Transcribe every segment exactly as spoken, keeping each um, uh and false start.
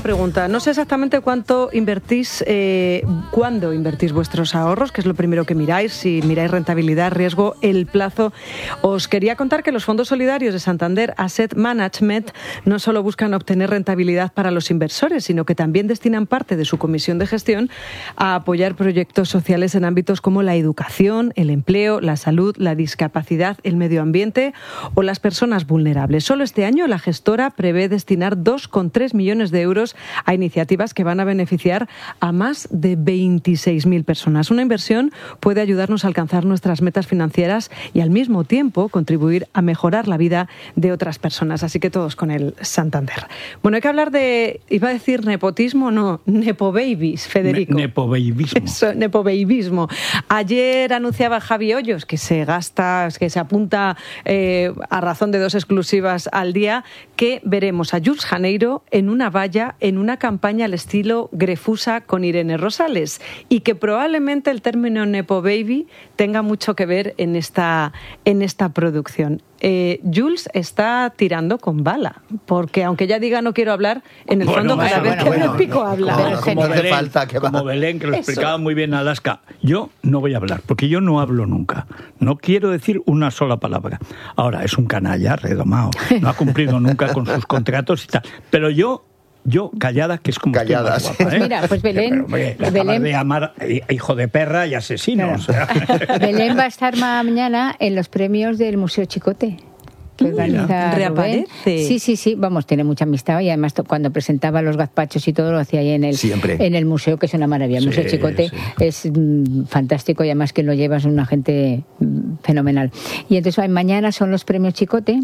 pregunta. No sé exactamente cuánto invertís, eh, cuándo invertís vuestros ahorros, que es lo primero que miráis, si miráis rentabilidad, riesgo, el plazo. Os quería contar que los fondos solidarios de Santander Asset Management no solo buscan obtener rentabilidad para los inversores, sino que también destinan parte de su comisión de gestión a apoyar proyectos sociales en ámbitos como la educación, el empleo, la salud, la discapacidad, el medio ambiente o las personas vulnerables. Solo este año la gestora prevé destinar dos coma tres millones de euros a iniciativas que van a beneficiar a más de veintiséis mil personas. Una inversión puede ayudarnos a alcanzar nuestras metas financieras y al mismo tiempo contribuir a mejorar la vida de otras personas. Así que todos con el Santander. Bueno, hay que hablar de, iba a decir nepotismo, no, nepobabies, Federico. Ne- nepobaibismo. Eso, nepobaibismo. Ayer anunciaba Javi Hoyos que se gasta, que se apunta eh, a razón de dos exclusivas al día, que veremos a Jules Janeiro en una valla, en una campaña al estilo Grefusa con Irene Rosales, y que probablemente el término Nepo Baby tenga mucho que ver en esta, en esta producción. Eh, Jules está tirando con bala, porque aunque ya diga no quiero hablar, en el bueno, fondo cada bueno, vez bueno, que me bueno, pico no, habla. Como, como, no Belén, falta que como va. Belén, que lo Eso. explicaba muy bien Alaska. Yo no voy a hablar, porque yo no hablo nunca. No quiero decir una sola palabra. Ahora, es un canalla redomado. No ha cumplido nunca con sus contratos y tal. Pero yo... Yo, callada, que es como Callada, estoy más sí. guapa, ¿eh? Pues mira, pues Belén- Pero, hombre, le Belén- acabas de llamar hijo de perra y asesino. Claro. O sea. Belén va a estar mañana en los premios del Museo Chicote, que organiza Rubén. Reaparece. Sí, sí, sí, vamos, tiene mucha amistad y además to- cuando presentaba los gazpachos y todo lo hacía ahí en el, Siempre. en el museo, que es una maravilla. El Sí, Museo Chicote sí. es mm, fantástico y además que lo llevas una gente mm, fenomenal. Y entonces ay, mañana son los premios Chicote,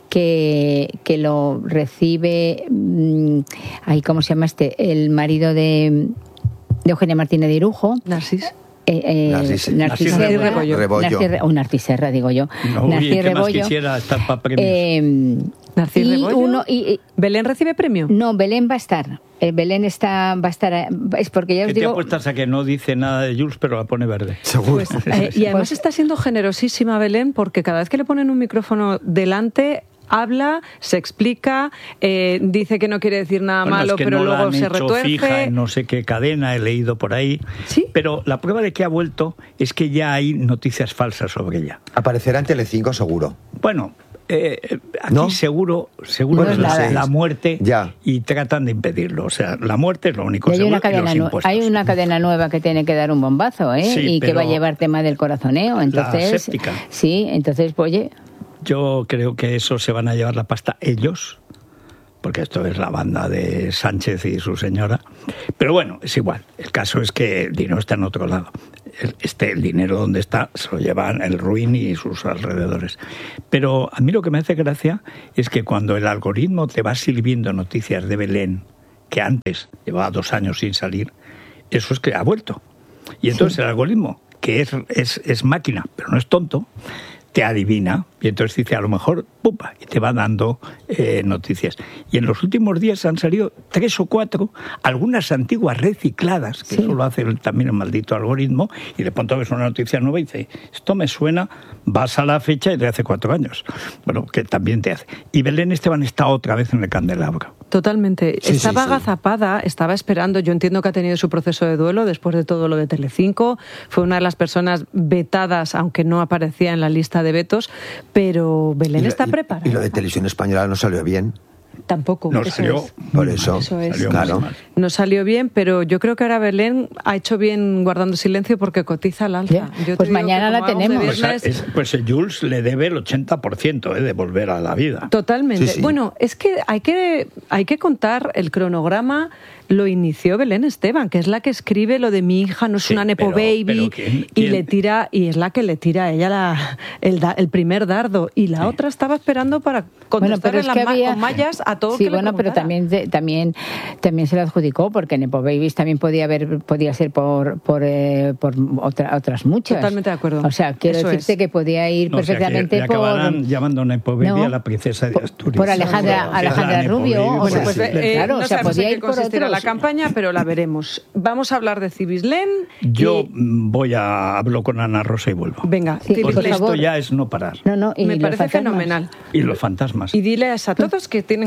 que, que lo recibe, mm, ay, ¿cómo se llama este? El marido de, de Eugenia Martínez de Irujo. Narcis. Eh, eh, Narcis- Narcis Narcis Serra, Rebollo. Rebollo. Narcis Re- o Narcis Serra, digo yo. No, Narcis oye, ¿qué más Rebollo. quisiera estar para premios? Eh, Narcis y Rebollo. uno y, y- ¿Belén recibe premio? no, Belén va a estar. Eh, Belén está va a estar. eh, Es porque ya os ¿Qué te digo. apuestas a que no dice nada de Jules, pero la pone verde? Seguro. Pues, eh, y además Pues- está siendo generosísima Belén, porque cada vez que le ponen un micrófono delante, habla, se explica, eh, dice que no quiere decir nada Bueno, malo, es que pero no la luego han se hecho retuerce. fija en no sé qué cadena, he leído por ahí. ¿Sí? Pero la prueba de que ha vuelto es que ya hay noticias falsas sobre ella. Aparecerá en Telecinco seguro. Bueno, eh, aquí ¿No? seguro, seguro No es es la, nada. la muerte Ya. y tratan de impedirlo. O sea, la muerte es lo único Y hay seguro una, y cadena los nu- impuestos. hay una cadena nueva que tiene que dar un bombazo, ¿eh? Sí, y que va a pero- llevar tema del corazoneo. Entonces, séptica. sí, entonces, pues, oye, Yo creo que eso se van a llevar la pasta ellos, porque esto es la banda de Sánchez y su señora. Pero bueno, es igual. El caso es que el dinero está en otro lado. El, este, el dinero donde está se lo llevan el Ruin y sus alrededores. Pero a mí lo que me hace gracia es que cuando el algoritmo te va sirviendo noticias de Belén, que antes llevaba dos años sin salir, eso es que ha vuelto. Y entonces Sí. el algoritmo, que es, es, es máquina, pero no es tonto, te adivina y entonces dice a lo mejor pupa y te va dando eh, noticias. Y en los últimos días han salido tres o cuatro, algunas antiguas recicladas, que Sí. eso lo hace el- también el maldito algoritmo, y de pronto ves una noticia nueva y dice, esto me suena, vas a la fecha y de hace cuatro años. Bueno, que también te hace. Y Belén Esteban está otra vez en el candelabro. Totalmente. Sí, estaba sí, sí. agazapada, estaba esperando. Yo entiendo que ha tenido su proceso de duelo después de todo lo de Telecinco. Fue una de las personas vetadas, aunque no aparecía en la lista de vetos. Pero Belén Y lo- está y- preparada. Y lo de Televisión Española no salió bien. Tampoco. No eso salió es. Por muy eso. mal, Eso es. salió Claro. muy mal. No salió bien, pero yo creo que ahora Belén ha hecho bien guardando silencio porque cotiza al alza. Ya. Yo te Pues digo mañana que la como hago de tenemos. Pues, viernes- es- pues eh, Jules le debe el ochenta por ciento eh, de volver a la vida. Totalmente. Sí, sí. Bueno, es que hay que hay que contar el cronograma. Lo inició Belén Esteban, que es la que escribe lo de mi hija no es Sí, una nepo pero- baby, pero ¿quién- y quién? le tira y es la que le tira a ella la, el, da- el primer dardo, y la Sí. otra estaba esperando para bueno, contestar pero en es las que ma- había... con mallas a todos Sí, que le bueno, pero preguntara. también, te- también, también se lo adjudicó, porque Nepo Babies también podía haber, podía ser por, por, eh, por otra- otras muchas. Totalmente de acuerdo. O sea, quiero Eso decirte es. que podía ir No, o sea, que perfectamente le acabarán por... llamando Nepo Baby No, a la princesa de por- Asturias. por Alejandra- Seguro. Alejandra La Nepo Rubio, Baby, o Bueno, sea, pues sí, eh, claro, no o sea, sabemos podía en qué ir por consistirá la otros. campaña, pero la veremos. Vamos a hablar de Civislén. Yo y- mm, voy a hablo con Ana Rosa y vuelvo. Venga, Sí, Porque Civislén. por esto favor. ya es no parar. No, no, y Me los parece fantasmas. fenomenal. Y los fantasmas. Y diles a todos que tienen que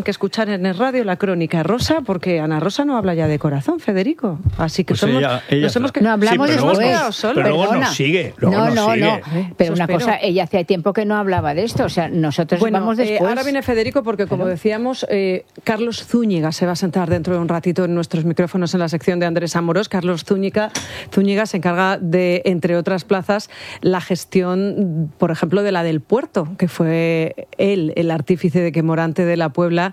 que escuchar en el radio la crónica Rosa, porque Ana Rosa no habla ya de corazón, Federico. Así que pues somos, ella, ella nos hemos que... No hablamos sí, pero después. luego nos, pero luego Perdona. nos sigue. Luego no, nos no, sigue. no. Eh, Pero eso una espero. cosa, ella hacía tiempo que no hablaba de esto. O sea, nosotros Bueno, vamos eh, después. ahora viene Federico porque, como Claro. decíamos, eh, Carlos Zúñiga se va a sentar dentro de un ratito en nuestros micrófonos en la sección de Andrés Amorós. Carlos Zúñiga, Zúñiga se encarga de, entre otras plazas, la gestión, por ejemplo, de la del puerto, que fue él el artífice de que Morante de la Puebla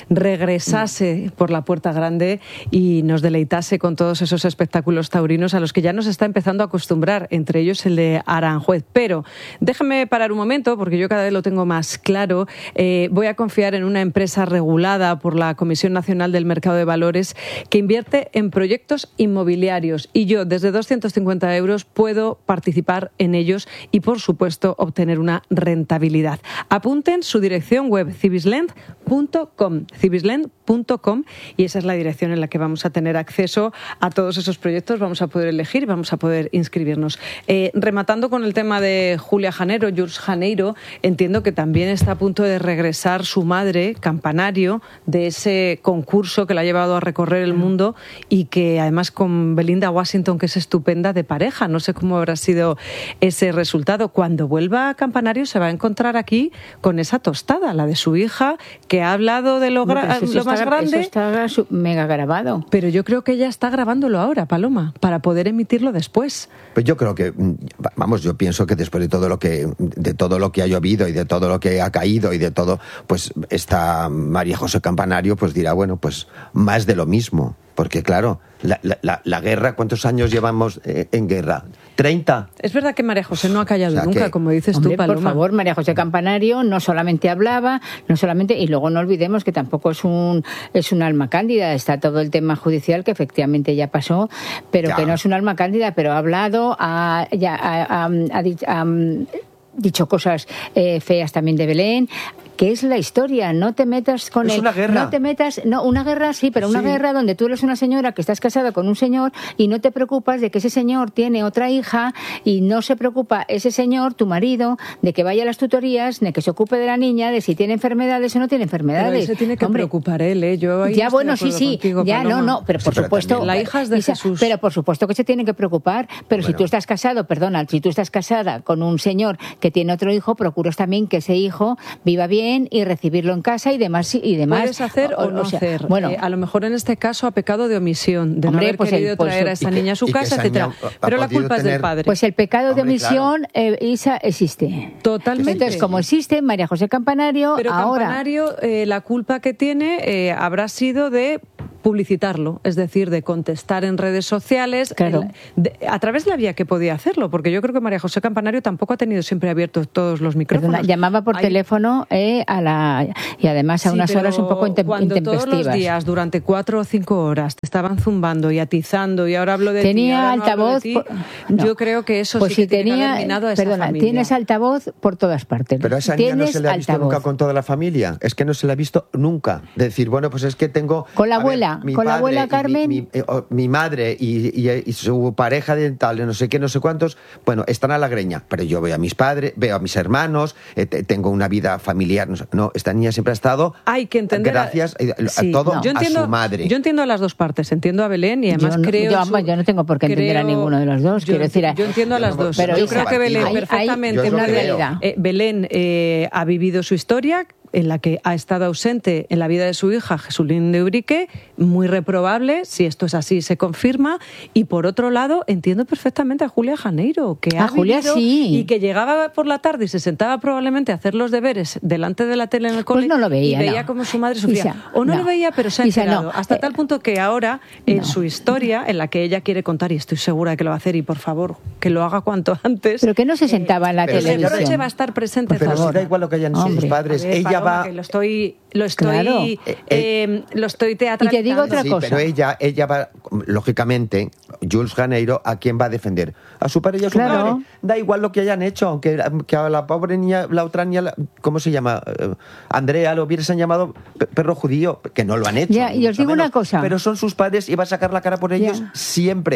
regresase por la Puerta Grande y nos deleitase con todos esos espectáculos taurinos a los que ya nos está empezando a acostumbrar, entre ellos el de Aranjuez. Pero déjame parar un momento, porque yo cada vez lo tengo más claro. Eh, voy a confiar en una empresa regulada por la Comisión Nacional del Mercado de Valores que invierte en proyectos inmobiliarios, y yo desde doscientos cincuenta euros puedo participar en ellos y, por supuesto, obtener una rentabilidad. Apunten su dirección web, cibislend punto com, cibislend punto com, y esa es la dirección en la que vamos a tener acceso a todos esos proyectos, vamos a poder elegir, vamos a poder inscribirnos. Eh, rematando con el tema de Julia Janeiro, Jules Janeiro, entiendo que también está a punto de regresar su madre, Campanario, de ese concurso que la ha llevado a recorrer el mundo, y que además con Belinda Washington, que es estupenda, de pareja. No sé cómo habrá sido ese resultado. Cuando vuelva a Campanario se va a encontrar aquí con esa tostada, la de su hija, que ha hablado de lo, gra- Eso lo está- más grande. Eso está su- mega grabado. Pero yo creo que ella está grabándolo ahora, Paloma, para poder emitirlo después. Pues yo creo que, mm, vamos, yo pienso que después de todo lo que, de todo lo que ha llovido y de todo lo que ha caído y de todo, pues esta María José Campanario pues dirá, bueno, pues más de lo mismo. Porque claro, la, la, la guerra, ¿cuántos años llevamos eh, en guerra? ¿treinta? Es verdad que María José no ha callado O sea, nunca, que- como dices Hombre, tú, Paloma. por favor, María José Campanario no solamente hablaba, no solamente, y luego no olvidemos que tampoco es un es un alma cándida. Está todo el tema judicial que efectivamente ya pasó, pero Ya. que no es un alma cándida, pero ha hablado, ha, ya, ha, ha- ha dicho, ha dicho cosas eh, feas también de Belén. Que es la historia, no te metas con Es él. una guerra. No te metas, no, una guerra sí, pero una Sí. guerra donde tú eres una señora que estás casada con un señor y no te preocupas de que ese señor tiene otra hija, y no se preocupa ese señor, tu marido, de que vaya a las tutorías, de que se ocupe de la niña, de si tiene enfermedades o no tiene Pero enfermedades. ahí se tiene que Hombre, preocupar él, ¿eh? Yo ahí ya, estoy de bueno, sí, acuerdo sí, contigo, ya, no, Paloma. no, pero por Sí, pero supuesto... también- La hija es de Isa, Jesús. Pero por supuesto que se tiene que preocupar, pero si Bueno. tú estás casado, perdona, si tú estás casada con un señor que tiene otro hijo, procuras también que ese hijo viva bien y recibirlo en casa y demás y demás. Puedes hacer o, no o sea, hacer. Bueno, Eh, a lo mejor en este caso ha pecado de omisión, de Hombre, no haber pues el- querido pues traer el- a esa y que- niña a su y que casa, esa etcétera. niña ha Pero la podido culpa es del tener- padre. pues el pecado de Hombre, omisión, eh, Isa, existe. Totalmente. Entonces, como existe, María José Campanario, Pero ahora... Campanario, eh, la culpa que tiene eh, habrá sido de publicitarlo, es decir, de contestar en redes sociales, Claro. el- de- a través de la vía que podía hacerlo, porque yo creo que María José Campanario tampoco ha tenido siempre abiertos todos los micrófonos. Perdona, llamaba por Hay- teléfono eh, a la y además a Sí, unas pero horas un poco intem- cuando todos intempestivas. los días, durante cuatro o cinco horas, te estaban zumbando y atizando y ahora hablo de ti, Tenía ahora no hablo altavoz. de ti, por- no. yo creo que eso Pues sí que si tiene que tenía, haber minado a esa perdona, familia. tienes altavoz por todas partes. Pero a esa niña no Tienes se le ha visto altavoz. nunca con toda la familia. Es que no se la ha visto nunca. De decir, bueno, pues es que tengo... Con la a ver, abuela, mi con la padre abuela y mi- Carmen. Mi, eh, o- mi madre y, y- y su pareja de tal, no sé qué, no sé cuántos, bueno, están a la greña. Pero yo veo a mis padres, veo a mis hermanos, eh, te- tengo una vida familiar. No, sé. No, esta niña siempre ha estado... Hay que entender Gracias a, a Sí, todo yo entiendo, a su madre. Yo entiendo a las dos partes, entiendo a Belén y además Yo no- creo... yo, en su- yo no tengo por qué entender a creo- ninguno de los dos, Yo, quiero decir, a- yo entiendo a las Yo no- dos. pero yo Isa, creo que Belén hay- hay perfectamente... Yo eso una creo. realidad. Eh, Belén eh, ha vivido su historia, en la que ha estado ausente en la vida de su hija, Jesulín de Urique, muy reprobable, si esto es así se confirma, y por otro lado entiendo perfectamente a Julia Janeiro, que A ha Julia vivido sí. y que llegaba por la tarde y se sentaba probablemente a hacer los deberes delante de la tele en el Pues cole no lo veía, y veía no. como su madre sufría. Isa, o no, no. lo veía, pero se ha Isa, enterado, no. hasta Eh, tal punto que ahora, en no. su historia, en la que ella quiere contar, y estoy segura de que lo va a hacer, y por favor, que lo haga cuanto antes... Pero que no se sentaba en la pero Ese señora, televisión. broche va a estar presente. Pero por si favor. da igual lo que hayan sido sus Hombre. padres. A ver, Ella Paloma, va... que lo estoy, lo estoy, Claro. eh, eh, lo estoy teatralizando. Y te digo otra Sí, cosa. pero ella, ella va, lógicamente, Jules Janeiro, ¿a quién va a defender? A su padre y a su Claro. madre. Da igual lo que hayan hecho, aunque que a la pobre niña, la otra niña, la- ¿cómo se llama? Eh, Andrea, lo hubiesen llamado pe- perro judío, que no lo han hecho. Ya, ni y os mucho digo una menos. cosa. Pero son sus padres y va a sacar la cara por ellos Ya. siempre.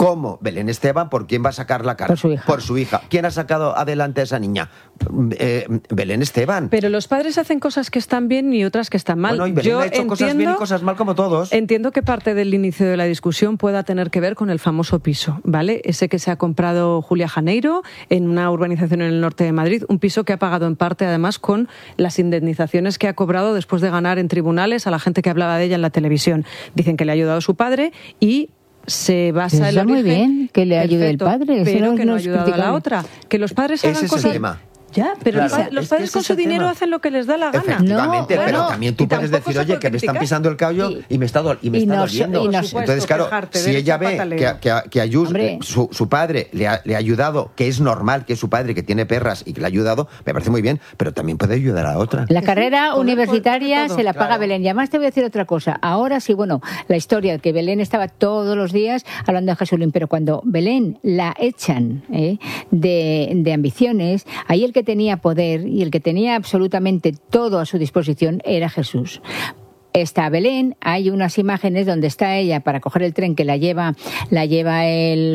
¿Cómo? Belén Esteban, ¿por quién va a sacar la cara? Por su hija. Por su hija. ¿Quién ha sacado adelante a esa niña? Eh, Belén Esteban. Pero los padres hacen cosas que están bien y otras que están mal. Bueno, y Belén Yo ha hecho entiendo, cosas bien y cosas mal como todos. Entiendo que parte del inicio de la discusión pueda tener que ver con el famoso piso, ¿vale? Ese que se ha comprado Julia Janeiro en una urbanización en el norte de Madrid, un piso que ha pagado en parte además con las indemnizaciones que ha cobrado después de ganar en tribunales a la gente que hablaba de ella en la televisión. Dicen que le ha ayudado su padre y se basa Está el muy origen. bien que le ayude el Perfecto, padre, eso pero no- que no no ha es ayudado a la criticable. otra. Que los padres Ese hagan es el cosas... tema. Ya, pero Claro, los, los es que padres ese con es su el dinero tema. hacen lo que les da la gana. Efectivamente, No, pero bueno, también tú y puedes tampoco decir, se oye, puede que me están criticar. pisando el callo Y- y me está, do- y me y está nos- doliendo. y nos- Entonces, claro, quejarte, si derecho ella a ve pataleo. que, a- que, a- que a Ayuso, Hombre. eh, su, su padre le ha, le ha ayudado, que es normal que es su padre, que tiene perras y que le ha ayudado, me parece muy bien, pero también puede ayudar a la otra. La sí, carrera poder, universitaria poder todo, se la paga claro. Belén. Y además te voy a decir otra cosa. Ahora sí, bueno, la historia que Belén estaba todos los días hablando de Jesulín, pero cuando Belén la echan ¿eh? de, de ambiciones, ahí el que tenía poder y el que tenía absolutamente todo a su disposición era Jesús. Está Belén, hay unas imágenes donde está ella para coger el tren que la lleva, la lleva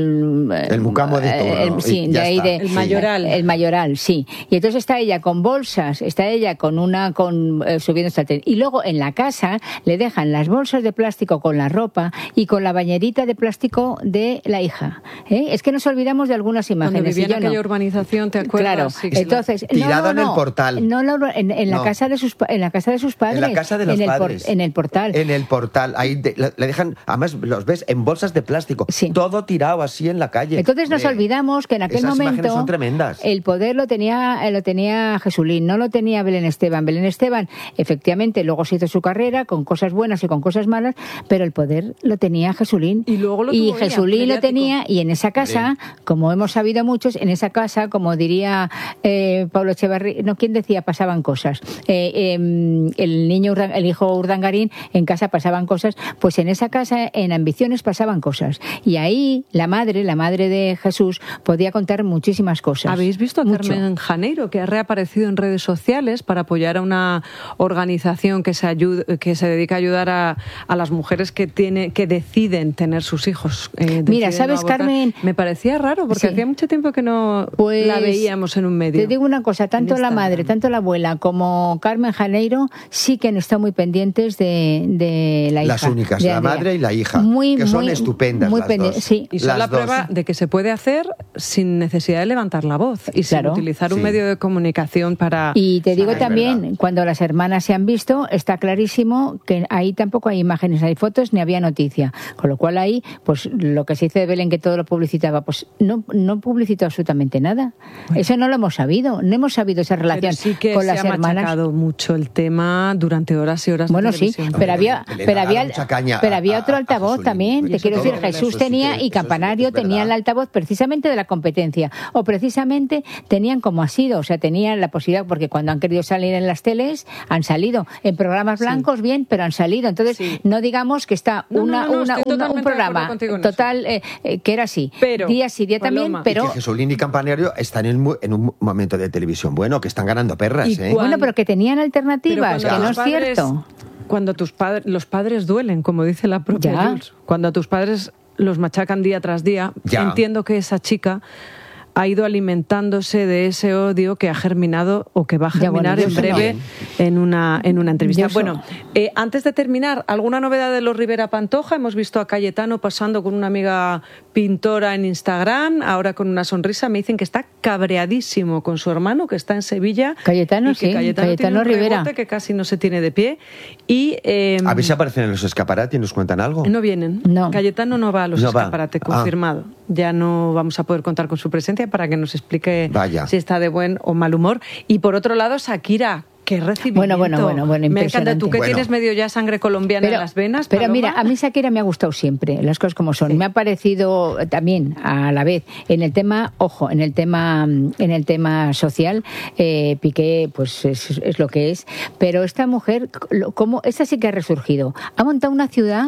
el El mucamo de Toro, el- sí, y de ya ahí está. de El mayoral. el mayoral, sí. Y entonces está ella con bolsas, está ella con una con eh, subiendo hasta el tren. Y luego en la casa le dejan las bolsas de plástico con la ropa y con la bañerita de plástico de la hija. ¿eh? Es que nos olvidamos de algunas Cuando imágenes. vivía y yo en aquella no. urbanización, ¿te acuerdas? Claro, Sí, sí. entonces no, Tirada no, en el no. portal. No, no, en, en la No. casa de sus pa- en la casa de sus padres. En la casa de los en el por- padres. en el portal. En el portal. Ahí de- la- le dejan, además los ves en bolsas de plástico. Sí. Todo tirado así en la calle. Entonces nos Hombre, olvidamos que en aquel esas momento imágenes son tremendas. el poder lo tenía eh, lo tenía Jesulín, no lo tenía Belén Esteban. Belén Esteban, efectivamente, luego se hizo su carrera con cosas buenas y con cosas malas, pero el poder lo tenía Jesulín. Y luego lo tuvo ella, Jesulín lo mediático. tenía, y en esa casa, como hemos sabido muchos, en esa casa, como diría eh, Pablo Echevarría, no, ¿quién decía? Pasaban cosas. Eh, eh, el niño, Urdan- el hijo Urdangarín, en casa pasaban cosas, pues en esa casa, en Ambiciones, pasaban cosas. Y ahí la madre, la madre de Jesús, podía contar muchísimas cosas. ¿Habéis visto a Mucho. Carmen Janeiro, que ha reaparecido en redes sociales para apoyar a una organización que se, ayude, que se dedica a ayudar a, a las mujeres que, tiene, que deciden tener sus hijos? eh, Mira, deciden ¿sabes, no abortar? Carmen? Me parecía raro, porque Sí. hacía mucho tiempo que no Pues, la veíamos en un medio. Te digo una cosa, tanto En la Instagram. madre, tanto la abuela como Carmen Janeiro sí que han estado muy pendientes de, de la hija. Las únicas, de la Andrea. madre y la hija, Muy, que son muy- estupendas muy las pendi- dos. Sí. Y son Las la dos. prueba de que se puede hacer sin necesidad de levantar la voz y Claro. sin utilizar un Sí. medio de comunicación para... Y te digo es también, verdad. cuando las hermanas se han visto, está clarísimo que ahí tampoco hay imágenes, hay fotos ni había noticia. Con lo cual ahí, pues lo que se dice de Belén, que todo lo publicitaba, pues no, no publicitó absolutamente nada. Eso no lo hemos sabido, no hemos sabido esa relación Pero sí que con se las ha hermanas. machacado mucho el tema durante horas y horas Bueno, de sí, televisión. pero había, Belén pero ha había, dado mucha caña pero a- había a- otro a altavoz Jesulín. también. Y Te eso quiero decir, todo, Jesús eso sí tenía que- y eso sí que Campanario es verdad. tenía el altavoz precisamente de la competencia, o precisamente tenían como ha sido, o sea, tenían la posibilidad, porque cuando han querido salir en las teles, han salido. En programas blancos, bien, pero han salido. Entonces, Sí. no digamos que está No, no, una, no, no, una- estoy una- un totalmente de programa acuerdo contigo en eso. total eh, eh, que era así. Pero, día sí, día también, Paloma, pero... Que Jesulín y Campanario están en, mu- en un momento de televisión bueno, que están ganando perras, Y ¿eh? cuando- Bueno, pero que tenían Pero alternativas, cuando que no tus es padres- cierto. Cuando tus padres, los padres duelen, como dice la propia Ya. Jules. Cuando a tus padres los machacan día tras día, Ya. entiendo que esa chica ha ido alimentándose de ese odio que ha germinado o que va a Ya, bueno, germinar yo en eso breve no. en una, en una entrevista. Yo eso- Bueno, eh, antes de terminar, ¿alguna novedad de los Rivera Pantoja? Hemos visto a Cayetano pasando con una amiga pintora en Instagram, ahora con una sonrisa. Me dicen que está cabreadísimo con su hermano, que está en Sevilla. Cayetano, y que sí, Cayetano, Cayetano tiene un Rivera. rebote que casi no se tiene de pie. Y, eh, A ver si aparecen en los escaparates y nos cuentan algo. no vienen. No. Cayetano no va a los No va. escaparates, Ah. confirmado. Ya no vamos a poder contar con su presencia para que nos explique Vaya. si está de buen o mal humor. Y por otro lado, Shakira. Qué recibimiento. Bueno, bueno, bueno, bueno, Me encanta. Tú que Bueno. tienes medio ya sangre colombiana en las venas. Pero Paloma. mira, a mí Shakira me ha gustado siempre, las cosas como son. Sí. Me ha parecido también a la vez en el tema, ojo, en el tema, en el tema social, eh, Piqué, pues es, es lo que es. Pero esta mujer, lo- como esta sí que ha resurgido, ha montado una ciudad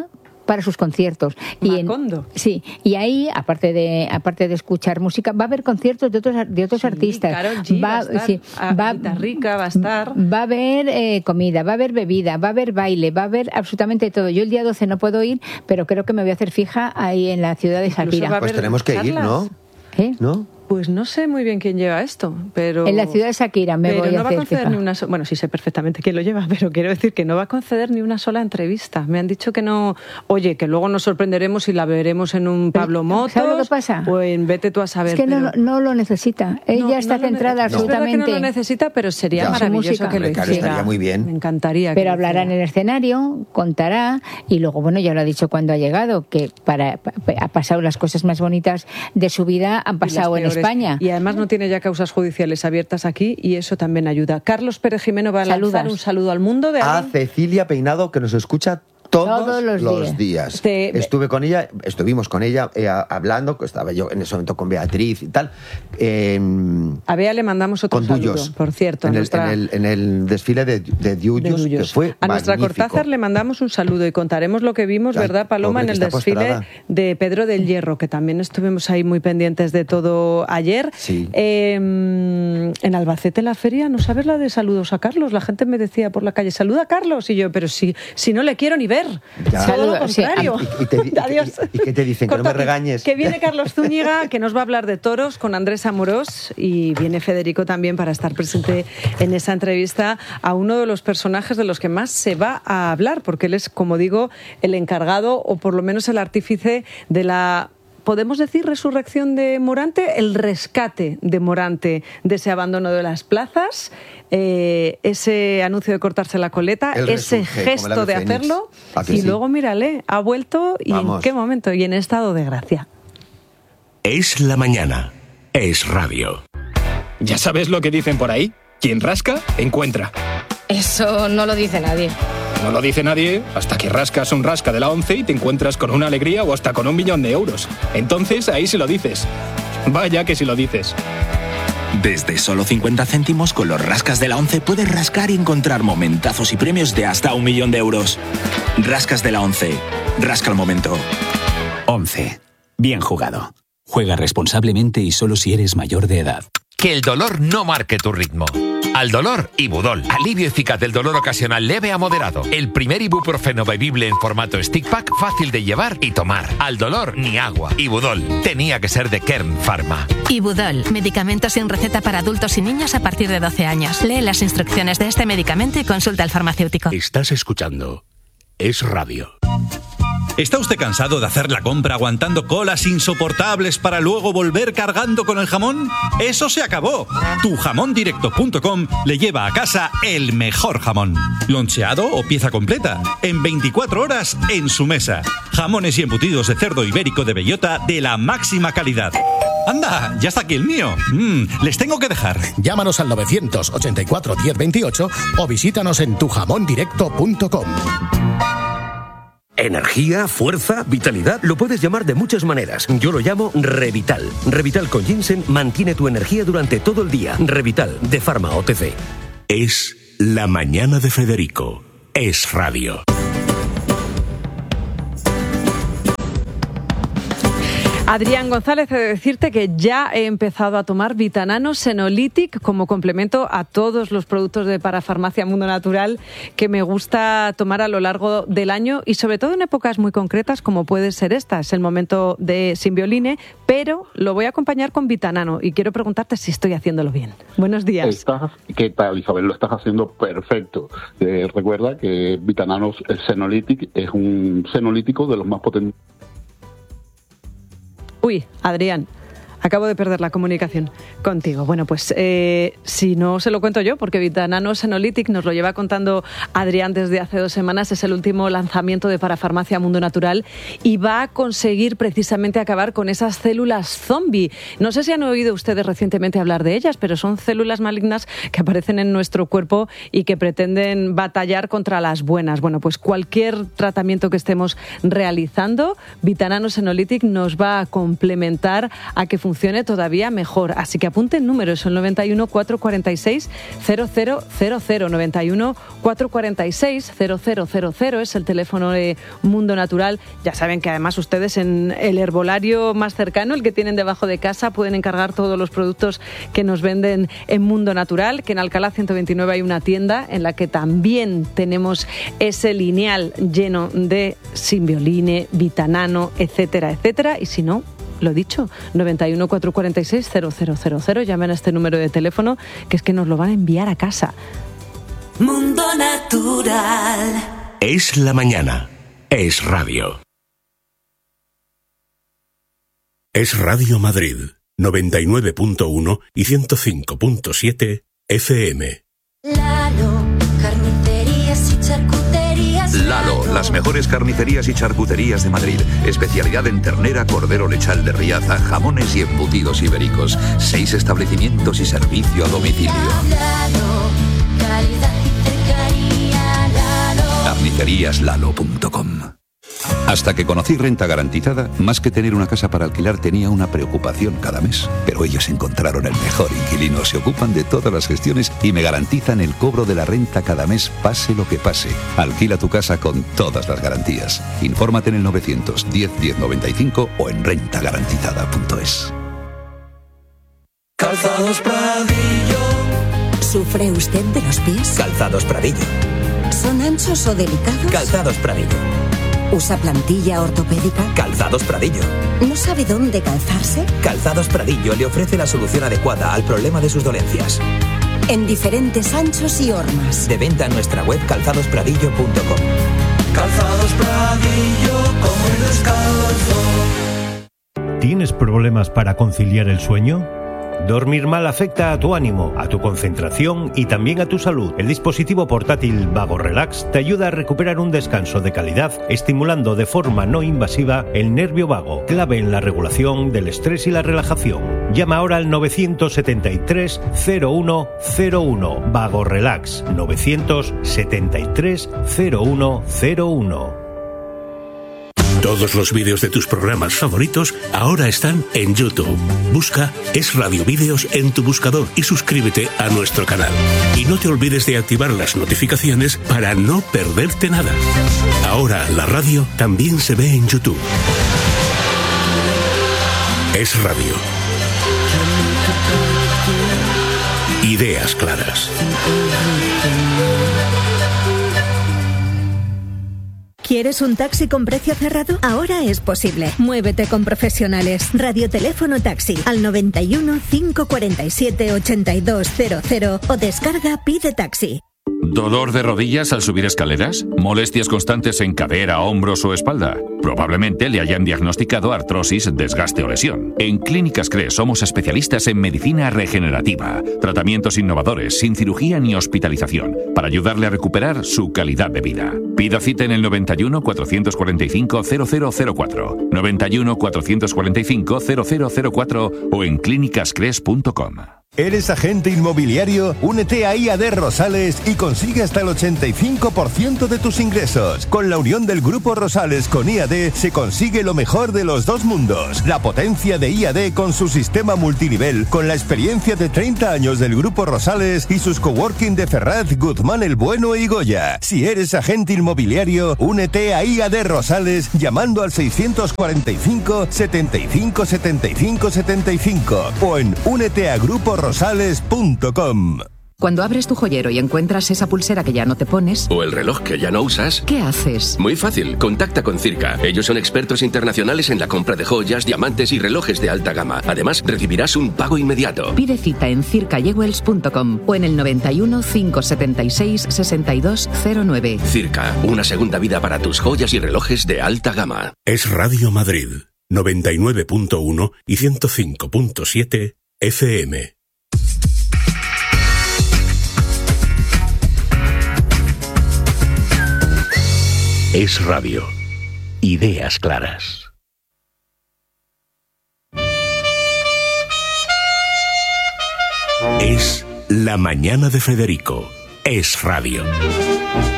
para sus conciertos. Macondo. Y en, sí, y ahí, aparte de aparte de escuchar música, va a haber conciertos de otros de otros sí, artistas. Karol G va, va a estar, sí, a, va, Guitarrica va a estar. Va a haber eh, comida, va a haber bebida, va a haber baile, va a haber absolutamente todo. Yo el día doce no puedo ir, pero creo que me voy a hacer fija ahí en la ciudad de Shakira. Pues tenemos que ir, ¿no? ¿Eh? ¿No? Pues no sé muy bien quién lleva esto, pero... En la ciudad de Shakira me pero voy no a va hacer a conceder fija. ni una so... Bueno, sí sé perfectamente quién lo lleva, pero quiero decir que no va a conceder ni una sola entrevista. Me han dicho que no... Oye, que luego nos sorprenderemos y la veremos en un Pablo Motos. ¿Sabes lo que pasa? O en Vete tú a saber. Es que pero... no, no lo necesita. Ella no, está no centrada ne... absolutamente... Es verdad que no lo necesita, pero sería ya, maravilloso que lo claro, hiciera. estaría muy bien. Me encantaría. Pero hablará en el escenario, contará, y luego, bueno, ya lo ha dicho cuando ha llegado, que para, pa, ha pasado las cosas más bonitas de su vida, han pasado en España. Y además no tiene ya causas judiciales abiertas aquí y eso también ayuda. Carlos Pérez Jimeno va a lanzar Saludas. un saludo al mundo de A alguien... Cecilia Peinado, que nos escucha todos, Todos los los días. días. Te- Estuve con ella, estuvimos con ella eh, hablando, que estaba yo en ese momento con Beatriz y tal. Eh, A Bea le mandamos otro con saludo, Duyos, por cierto. En, a el, nuestra... en, el, en el desfile de, de Duyos, de Duyos. que fue A nuestra magnífico. Cortázar le mandamos un saludo y contaremos lo que vimos, Ay, ¿verdad, Paloma? pobre, En que el está desfile postrada. de Pedro del Hierro, que también estuvimos ahí muy pendientes de todo ayer. Sí. Eh, en Albacete, la feria, ¿no sabes la de saludos a Carlos? La gente me decía por la calle, saluda a Carlos. Y yo, pero si, si no le quiero ni ver. Ya. Todo lo Saluda, sí. contrario. Y- y te- y- Adiós. y- y que te dicen, que no me Corta, regañes. Que viene Carlos Zúñiga, que nos va a hablar de toros con Andrés Amorós, y viene Federico también para estar presente en esa entrevista a uno de los personajes de los que más se va a hablar, porque él es, como digo, el encargado o por lo menos el artífice de la... ¿Podemos decir resurrección de Morante? El rescate de Morante, de ese abandono de las plazas, eh, ese anuncio de cortarse la coleta, El ese resurge, como el gesto ave de fénix. hacerlo, ¿A que y sí? luego, mírale, ha vuelto y Vamos. en qué momento, y en estado de gracia. Es la mañana. Es radio. ¿Ya sabes lo que dicen por ahí? Quien rasca, encuentra. Eso no lo dice nadie. No lo dice nadie hasta que rascas un rasca de la once y te encuentras con una alegría o hasta con un millón de euros. Entonces ahí sí lo dices. Vaya que sí lo dices. Desde solo cincuenta céntimos con los rascas de la once puedes rascar y encontrar momentazos y premios de hasta un millón de euros. Rascas de la once. Rasca el momento. once. Bien jugado. Juega responsablemente y solo si eres mayor de edad. Que el dolor no marque tu ritmo. Al dolor, Ibudol. Alivio eficaz del dolor ocasional leve a moderado. El primer ibuprofeno bebible en formato stick pack, fácil de llevar y tomar. Al dolor, ni agua. Ibudol. Tenía que ser de Kern Pharma. Ibudol, medicamento sin receta para adultos y niños a partir de doce años. Lee las instrucciones de este medicamento y consulta al farmacéutico. Estás escuchando Es Radio. ¿Está usted cansado de hacer la compra aguantando colas insoportables para luego volver cargando con el jamón? ¡Eso se acabó! tu jamón directo punto com le lleva a casa el mejor jamón. Loncheado o pieza completa, en veinticuatro horas en su mesa. Jamones y embutidos de cerdo ibérico de bellota de la máxima calidad. ¡Anda! ¡Ya está aquí el mío! Mm, les tengo que dejar. Llámanos al novecientos ochenta y cuatro diez veintiocho o visítanos en tu jamón directo punto com. Energía, fuerza, vitalidad, lo puedes llamar de muchas maneras. Yo lo llamo Revital. Revital con ginseng mantiene tu energía durante todo el día. Revital, de Pharma O T C. Es la mañana de Federico. Es radio. Adrián González, he de decirte que ya he empezado a tomar Vitanano Senolytic como complemento a todos los productos de Parafarmacia Mundo Natural que me gusta tomar a lo largo del año y sobre todo en épocas muy concretas como puede ser esta. Es el momento de Simbioline, pero lo voy a acompañar con Vitanano y quiero preguntarte si estoy haciéndolo bien. Buenos días. Estás, ¿Qué tal, Isabel? Lo estás haciendo perfecto. Eh, recuerda que Vitanano Senolytic es un senolítico de los más potentes. Uy, Adrián, acabo de perder la comunicación contigo. Bueno, pues eh, si no se lo cuento yo, porque Vitanano Senolytic nos lo lleva contando Adrián desde hace dos semanas, es el último lanzamiento de Parafarmacia Mundo Natural y va a conseguir precisamente acabar con esas células zombie. No sé si han oído ustedes recientemente hablar de ellas, pero son células malignas que aparecen en nuestro cuerpo y que pretenden batallar contra las buenas. Bueno, pues cualquier tratamiento que estemos realizando, Vitanano Senolytic nos va a complementar a que funcione funcione todavía mejor. Así que apunten números, el noventa y uno, cuatrocientos cuarenta y seis, cero cero cero cero, noventa y uno, cuatrocientos cuarenta y seis, cero cero cero cero es el teléfono de Mundo Natural. Ya saben que además ustedes en el herbolario más cercano, el que tienen debajo de casa, pueden encargar todos los productos que nos venden en Mundo Natural, que en Alcalá ciento veintinueve hay una tienda en la que también tenemos ese lineal lleno de Simbioline, Vitanano, etcétera, etcétera. Y si no, lo dicho, noventa y uno, cuatrocientos cuarenta y seis, cero cero cero cero, llamen a este número de teléfono, que es que nos lo van a enviar a casa. Mundo Natural. Es la mañana. Es radio. Es Radio Madrid, noventa y nueve punto uno y ciento cinco punto siete F M. Lalo, carnicerías y charcuterías. Lalo, las mejores carnicerías y charcuterías de Madrid. Especialidad en ternera, cordero lechal de Riaza, jamones y embutidos ibéricos. Seis establecimientos y servicio a domicilio. Lalo, calidad y cercanía. Lalo. carnicerías lalo punto com. Hasta que conocí Renta Garantizada, más que tener una casa para alquilar tenía una preocupación cada mes. Pero ellos encontraron el mejor inquilino, se ocupan de todas las gestiones y me garantizan el cobro de la renta cada mes, pase lo que pase. Alquila tu casa con todas las garantías. Infórmate en el novecientos diez diez noventa y cinco o en renta garantizada punto es. Calzados Pradillo. ¿Sufre usted de los pies? Calzados Pradillo. ¿Son anchos o delicados? Calzados Pradillo. ¿Usa plantilla ortopédica? Calzados Pradillo. ¿No sabe dónde calzarse? Calzados Pradillo le ofrece la solución adecuada al problema de sus dolencias. En diferentes anchos y hormas. De venta en nuestra web calzados pradillo punto com. Calzados Pradillo, como el descalzo. ¿Tienes problemas para conciliar el sueño? Dormir mal afecta a tu ánimo, a tu concentración y también a tu salud. El dispositivo portátil Vago Relax te ayuda a recuperar un descanso de calidad, estimulando de forma no invasiva el nervio vago, clave en la regulación del estrés y la relajación. Llama ahora al novecientos setenta y tres, cero uno cero uno. Vago Relax, novecientos setenta y tres, cero uno cero uno. Todos los vídeos de tus programas favoritos ahora están en YouTube. Busca Es Radio Vídeos en tu buscador y suscríbete a nuestro canal. Y no te olvides de activar las notificaciones para no perderte nada. Ahora la radio también se ve en YouTube. Es Radio. Ideas claras. ¿Quieres un taxi con precio cerrado? Ahora es posible. Muévete con profesionales. Radioteléfono Taxi al noventa y uno, cinco cuarenta y siete, ochenta y dos cero cero o descarga Pide Taxi. ¿Dolor de rodillas al subir escaleras? ¿Molestias constantes en cadera, hombros o espalda? Probablemente le hayan diagnosticado artrosis, desgaste o lesión. En Clínicas CRES somos especialistas en medicina regenerativa, tratamientos innovadores, sin cirugía ni hospitalización, para ayudarle a recuperar su calidad de vida. Pida cita en el noventa y uno, cuatrocientos cuarenta y cinco, cero cero cero cuatro, noventa y uno, cuatrocientos cuarenta y cinco, cero cero cero cuatro o en clínicas cres punto com. ¿Eres agente inmobiliario? Únete a I A D Rosales y consigue hasta el ochenta y cinco por ciento de tus ingresos. Con la unión del Grupo Rosales con I A D se consigue lo mejor de los dos mundos. La potencia de I A D con su sistema multinivel, con la experiencia de treinta años del Grupo Rosales y sus coworking de Ferraz, Guzmán el Bueno y Goya. Si eres agente inmobiliario, únete a I A D Rosales llamando al seiscientos cuarenta y cinco, setenta y cinco, setenta y cinco, setenta y cinco o en únete a grupo rosales punto com. Cuando abres tu joyero y encuentras esa pulsera que ya no te pones... O el reloj que ya no usas... ¿Qué haces? Muy fácil, contacta con Circa. Ellos son expertos internacionales en la compra de joyas, diamantes y relojes de alta gama. Además, recibirás un pago inmediato. Pide cita en circa jewels punto com o en el noventa y uno, cinco setenta y seis, sesenta y dos cero nueve. Circa, una segunda vida para tus joyas y relojes de alta gama. Es Radio Madrid, noventa y nueve punto uno y ciento cinco punto siete F M. Es Radio. Ideas claras. Es La Mañana de Federico. Es Radio.